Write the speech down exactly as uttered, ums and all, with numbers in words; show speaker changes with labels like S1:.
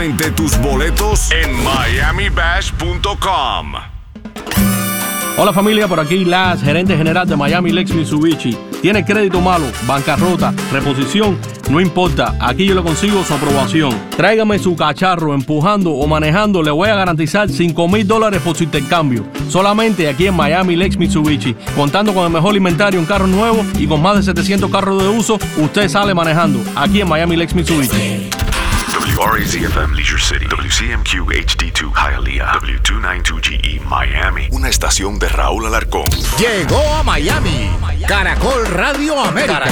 S1: De tus boletos en miami bash punto com.
S2: Hola familia, por aquí Las, gerente general de Miami Lex Mitsubishi. ¿Tiene crédito malo, bancarrota, reposición? No importa, aquí yo le consigo su aprobación. Tráigame su cacharro empujando o manejando, le voy a garantizar cinco mil dólares por su intercambio. Solamente aquí en Miami Lex Mitsubishi. Contando con el mejor inventario en carros nuevos y con más de setecientos carros de uso, usted sale manejando aquí en Miami Lex Mitsubishi.
S3: W R A Z F M Leisure City, W C M Q H D two Hialeah, W two ninety-two G E Miami.
S1: Una estación de Raúl Alarcón.
S4: Llegó a Miami, Caracol Radio América.